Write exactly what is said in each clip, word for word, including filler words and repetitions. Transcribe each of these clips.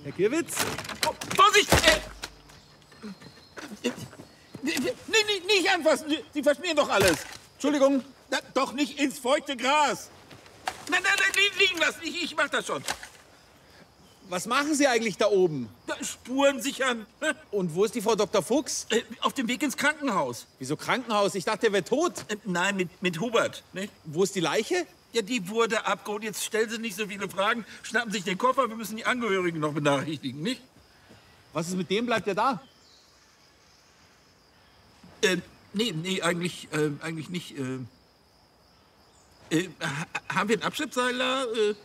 Herr Gierwitz? Oh, Vorsicht! Äh, nee, nee, nicht anfassen! Sie, Sie verschmieren doch alles! Entschuldigung! Na, doch nicht ins feuchte Gras! Nein, nein, nein, liegen lassen! Ich, ich mach das schon! Was machen Sie eigentlich da oben? Da, Spuren sichern! Und wo ist die Frau Doktor Fuchs? Äh, auf dem Weg ins Krankenhaus. Wieso Krankenhaus? Ich dachte, er wäre tot. Äh, nein, mit, mit Hubert. Ne? Wo ist die Leiche? Ja, die wurde abgeholt. Jetzt stellen Sie nicht so viele Fragen. Schnappen sich den Koffer. Wir müssen die Angehörigen noch benachrichtigen, nicht? Was ist mit dem? Bleibt er da? Äh, nee, nee, eigentlich, äh, eigentlich nicht. Äh, äh, ha haben wir einen Abschleppseiler? Äh?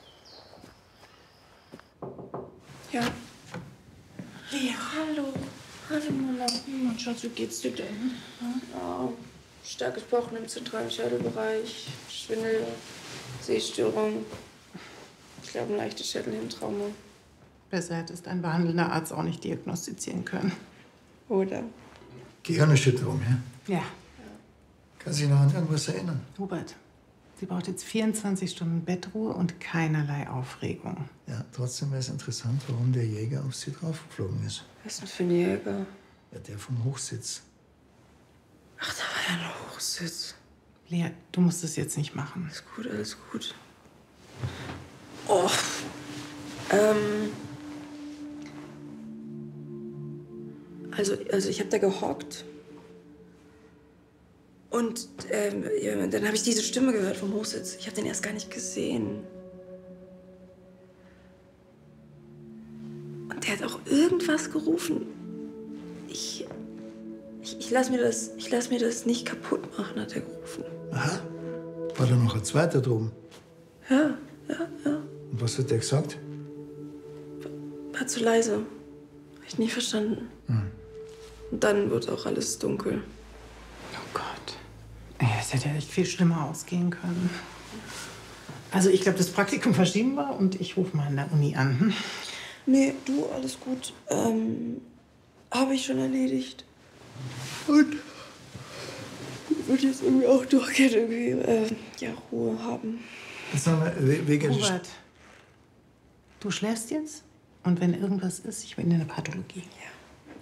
Ja. Ja, hallo. Hallo, Mama. Mann, Schatz, wie geht's dir denn? Ja, starkes Pochen im zentralen Schädelbereich, Schwindel, Sehstörung. Ich glaube, ein leichtes Schädelhirntrauma. Besser hättest ein behandelnder Arzt auch nicht diagnostizieren können. Oder? Gehirnerschütterung, ja? Ja. Kann sich noch an irgendwas erinnern? Hubert, sie braucht jetzt vierundzwanzig Stunden Bettruhe und keinerlei Aufregung. Ja, trotzdem wäre es interessant, warum der Jäger auf sie draufgeflogen ist. Was ist denn für ein Jäger? Ja, der vom Hochsitz. Ach, da war ja ein Hochsitz. Lea, du musst es jetzt nicht machen. Alles gut, alles gut. Oh. Ähm. Also, also ich habe da gehockt. Und ähm, ja, dann habe ich diese Stimme gehört vom Hochsitz. Ich habe den erst gar nicht gesehen. Und der hat auch irgendwas gerufen. Ich, ich, ich lasse mir das, ich lass mir das nicht kaputt machen, hat er gerufen. Aha. War da noch ein zweiter droben? Ja, ja, ja. Und was hat der gesagt? War zu leise. Hab ich nicht verstanden. Hm. Und dann wird auch alles dunkel. Oh Gott. Ey, das hätte ja echt viel schlimmer ausgehen können. Also ich glaube, das Praktikum verschieben wir und ich rufe mal an der Uni an. Hm? Nee, du, alles gut. Ähm, habe ich schon erledigt. Und? Ich würde jetzt irgendwie auch durchgehen, irgendwie, äh, ja, Ruhe haben. Sag mal, we- wegen... Hubert, du schläfst jetzt und wenn irgendwas ist, ich bin in der Pathologie. Ja.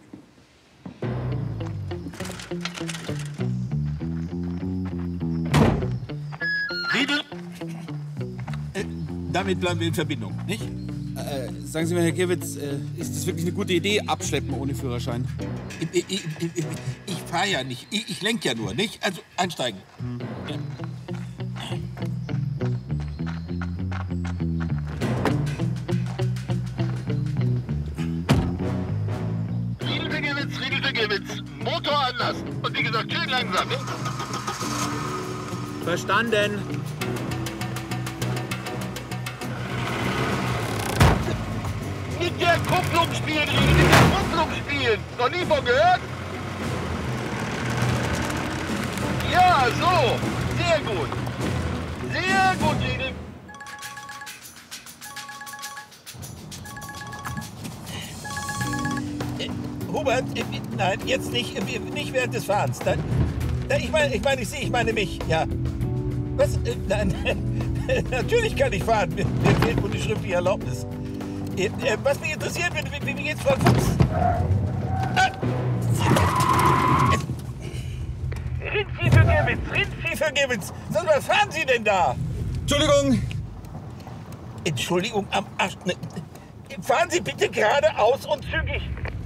Riedel! Äh, damit bleiben wir in Verbindung, nicht? Äh, sagen Sie mir, Herr Gierwitz, äh, ist das wirklich eine gute Idee, abschleppen ohne Führerschein? Ich, ich, ich, ich fahre ja nicht. Ich, ich lenke ja nur, nicht? Also einsteigen. Ja. Riedel für Gewitz, Riedel für Gewitz. Motor anlassen. Und wie gesagt, schön langsam, ne? Verstanden. Mit der Kupplung spielen, Riedel, mit der Kupplung spielen. Noch nie von gehört? Ja, so. Sehr gut. Sehr gut, Riedel. Hubert, äh, nein, jetzt nicht, äh, nicht während des Fahrens. Nein, nein, ich meine, ich meine, ich sehe, ich meine mich, ja. Was? Äh, nein, natürlich kann ich fahren. Mir, mir fehlt nur die schriftliche Erlaubnis. Äh, äh, was mich interessiert, wie, wie, wie geht's Frau Fuchs? Ah. Rindvieh für Gewitz, Rindvieh für Gewitz. Sag mal, was fahren Sie denn da? Entschuldigung. Entschuldigung, am Arsch. Ne, fahren Sie bitte geradeaus und zügig.